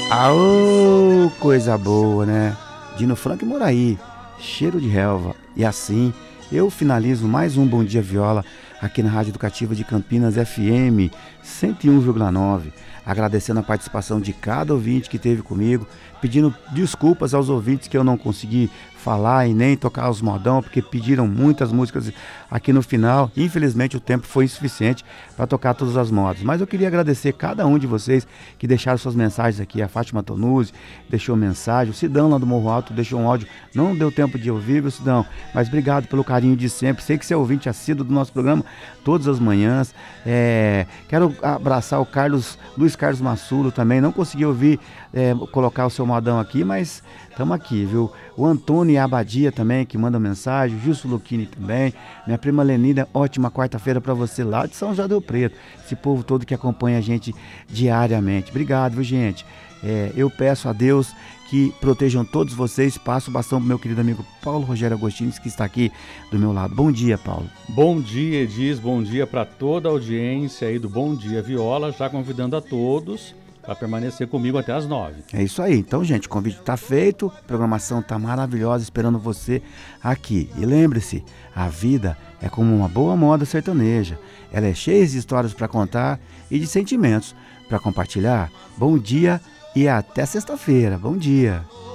Aô, coisa boa, né? Dino Franco e Moraí, cheiro de relva. E assim, eu finalizo mais um Bom Dia Viola aqui na Rádio Educativa de Campinas FM 101,9. Agradecendo a participação de cada ouvinte que esteve comigo, pedindo desculpas aos ouvintes que eu não consegui falar e nem tocar os modão, porque pediram muitas músicas aqui no final. Infelizmente o tempo foi insuficiente para tocar todas as modas. Mas eu queria agradecer cada um de vocês que deixaram suas mensagens aqui. A Fátima Tonuzzi deixou mensagem, o Sidão lá do Morro Alto deixou um áudio, não deu tempo de ouvir, viu, Sidão? Mas obrigado pelo carinho de sempre. Sei que você é ouvinte assíduo do nosso programa todas as manhãs. Quero abraçar o Luiz Carlos Massulo também. Não consegui ouvir colocar o seu modão aqui, mas estamos aqui, viu? O Antônio Abadia também, que manda mensagem, o Gilson Lucchini também, minha prima Lenida, ótima quarta-feira para você lá de São José do Rio Preto, esse povo todo que acompanha a gente diariamente. Obrigado, viu, gente? Eu peço a Deus que protejam todos vocês. Passo o bastão pro meu querido amigo Paulo Rogério Agostini, que está aqui do meu lado. Bom dia, Paulo. Bom dia, Edis, bom dia para toda a audiência aí do Bom Dia Viola, já convidando a todos para permanecer comigo até as 9. É isso aí. Então, gente, o convite está feito, a programação está maravilhosa esperando você aqui. E lembre-se, a vida é como uma boa moda sertaneja. Ela é cheia de histórias para contar e de sentimentos para compartilhar. Bom dia e até sexta-feira. Bom dia.